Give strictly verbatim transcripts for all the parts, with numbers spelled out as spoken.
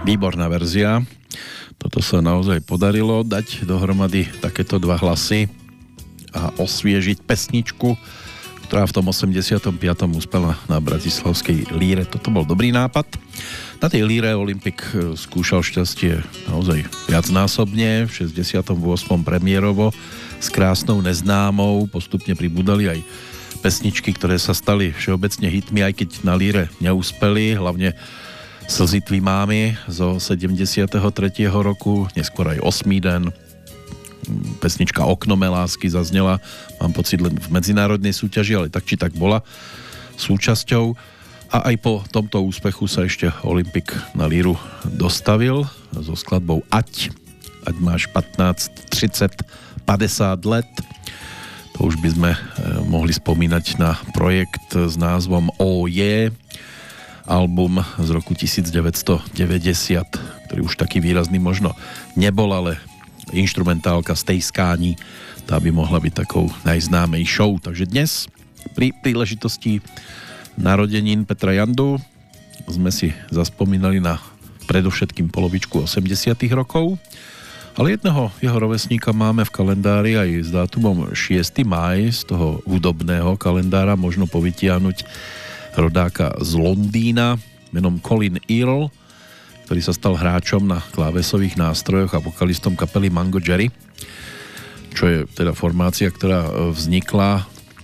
Výborná verzia. Toto sa naozaj podarilo dať dohromady takéto dva hlasy a osviežiť pesničku, ktorá v tom osemdesiatom piatom uspela na bratislavskej líre. Toto bol dobrý nápad. Na tej líre Olympik skúšal šťastie naozaj viacnásobne. V šesťdesiatom ôsmom premiérovo s krásnou neznámou postupne pribudali aj pesničky, ktoré sa stali všeobecne hitmi, aj keď na líre neúspeli, hlavne Slzy tvý mámy zo sedemdesiateho tretieho roku, neskôr aj Osmý den. Pesnička Okno mé lásky zaznela, mám pocit, len v medzinárodnej súťaži, ale tak či tak bola súčasťou. A aj po tomto úspechu sa ešte Olympik na líru dostavil so skladbou Ať. Ať máš pätnásť, tridsať, päťdesiat let. To už by sme mohli spomínať na projekt s názvom O je, album z roku devätnásťstodeväťdesiat, ktorý už taký výrazný možno nebol, ale inštrumentálka Stej skání, tá by mohla byť takou najznámejšou. Takže dnes pri príležitosti narodenín Petra Jandu sme si zaspomínali na predovšetkým polovičku osemdesiatych rokov, ale jedného jeho rovesníka máme v kalendári aj s dátumom šiesteho mája, z toho hudobného kalendára možno povytiahnuť rodáka z Londýna menom Colin Earl, ktorý sa stal hráčom na klávesových nástrojoch a vokalistom kapely Mango Jerry, čo je teda formácia, ktorá vznikla e,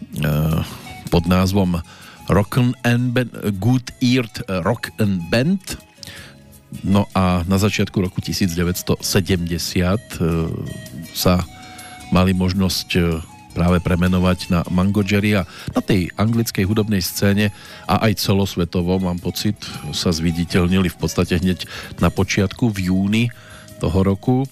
pod názvom Rock'n and Band, Good Eared Rock and Band. No a na začiatku roku devätnásťstosedemdesiat e, sa mali možnosť e, práve premenovať na Mango Jerry a na tej anglickej hudobnej scéne a aj celosvetovo, mám pocit, sa zviditeľnili v podstate hneď na počiatku v júni toho roku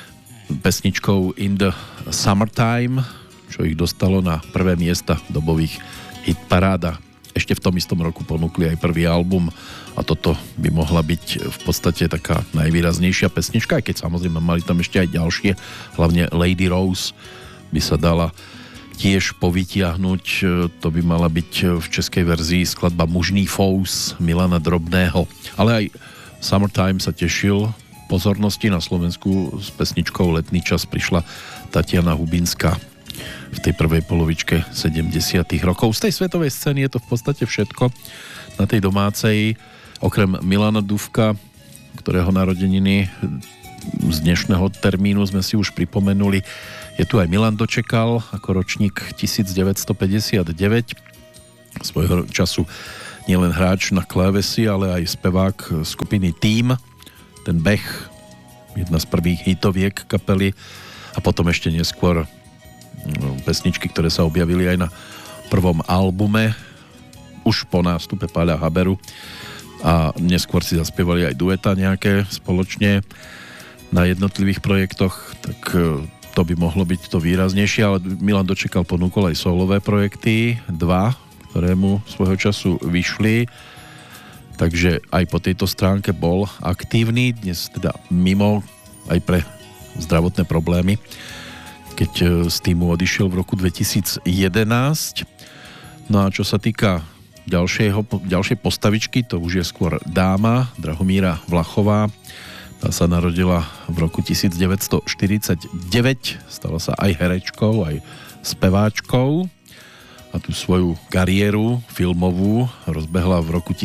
pesničkou In the Summertime, čo ich dostalo na prvé miesta dobových hitparád. Ešte v tom istom roku ponúkli aj prvý album a toto by mohla byť v podstate taká najvýraznejšia pesnička, aj keď samozrejme mali tam ešte aj ďalšie, hlavne Lady Rose by sa dala tiež povytiahnuť. To by mala byť v českej verzii skladba Mužný fous Milana Drobného. Ale aj Summertime sa tešil pozornosti. Na Slovensku s pesničkou Letný čas prišla Tatiana Hubinská v tej prvej polovičke sedemdesiatych rokov. Z tej svetovej scény je to v podstate všetko. Na tej domácej, okrem Milana Dufka, ktorého narodeniny z dnešného termínu sme si už pripomenuli, je tu aj Milan Dočekal ako ročník devätnásťstopäťdesiatdeväť. Svojho času nielen hráč na klávesi, ale aj spevák skupiny Tým. Ten Beh, jedna z prvých hitoviek kapely a potom ešte neskôr pesničky, ktoré sa objavili aj na prvom albume už po nástupe Páľa Haberu a neskôr si zaspievali aj dueta nejaké spoločne na jednotlivých projektoch, tak to by mohlo byť to výraznejšie, ale Milan Dočekal ponúkol aj solové projekty, dva, ktoré mu svojho času vyšli, takže aj po tejto stránke bol aktívny, dnes teda mimo aj pre zdravotné problémy, keď z týmu odišiel v roku dvetisíc jedenásť. No a čo sa týka ďalšieho, ďalšej postavičky, to už je skôr dáma, Drahomíra Vlachová. Tá sa narodila v roku devätnásťstoštyridsaťdeväť, stala sa aj herečkou, aj speváčkou a tú svoju kariéru filmovú rozbehla v roku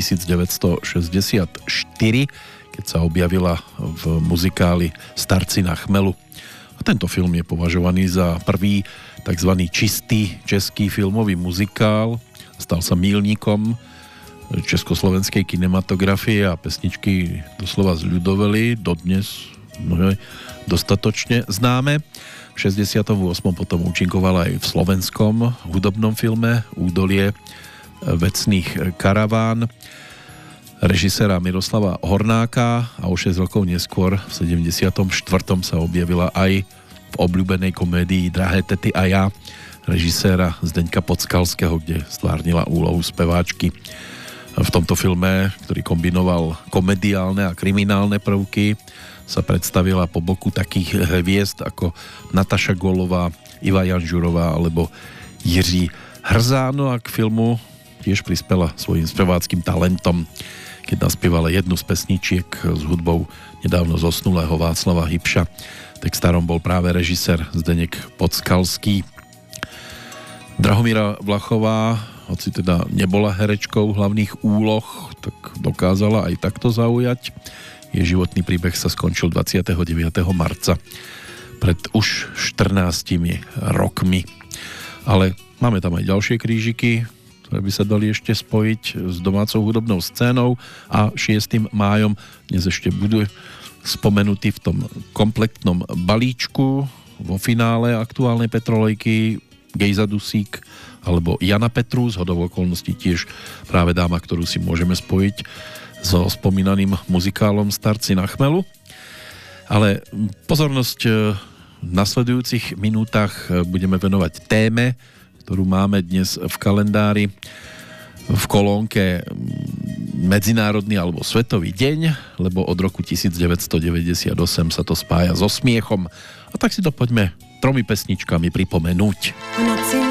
devätnásťstošesťdesiatštyri, keď sa objavila v muzikáli Starci na chmelu. A tento film je považovaný za prvý takzvaný čistý český filmový muzikál. Stal sa míľnikom československej kinematografie a pesničky doslova zľudoveli, dodnes mnohé dostatočne známe. V šesťdesiatom ôsmom potom účinkovala aj v slovenskom hudobnom filme Údolie vecných karaván režiséra Miroslava Hornáka a o šesť rokov neskôr v sedemdesiatom štvrtom sa objavila aj v obľúbenej komédii Drahé tety a ja režiséra Zdeňka Podskalského, kde stvárnila úlohu speváčky. V tomto filme, ktorý kombinoval komediálne a kriminálne prvky, sa predstavila po boku takých hviezd ako Nataša Golová, Iva Janžurová alebo Jiří Hrzán. A k filmu tiež prispela svojím speváckým talentom, keď keď naspievala jednu z pesničiek s hudbou nedávno zosnulého Václava Hybša. Textárom bol práve režisér Zdeněk Podskalský. Drahomíra Vlachová, hoci teda nebola herečkou hlavných úloh, tak dokázala aj takto zaujať. Jej životný príbeh sa skončil dvadsiateho deviateho marca pred už štrnástimi rokmi. Ale máme tam aj ďalšie krížiky, ktoré by sa dali ešte spojiť s domácou hudobnou scénou a šiestym májom dnes ešte budú spomenutí v tom kompletnom balíčku vo finále aktuálnej Petrolejky Gejza Dusík alebo Jana Petru, z hodou okolností tiež práve dáma, ktorú si môžeme spojiť so spomínaným muzikálom Starci na chmelu. Ale pozornosť v nasledujúcich minútach budeme venovať téme, ktorú máme dnes v kalendári v kolónke Medzinárodný alebo Svetový deň, lebo od roku devätnásťstodeväťdesiatosem sa to spája so smiechom. A tak si to poďme tromi pesničkami pripomenúť. V noci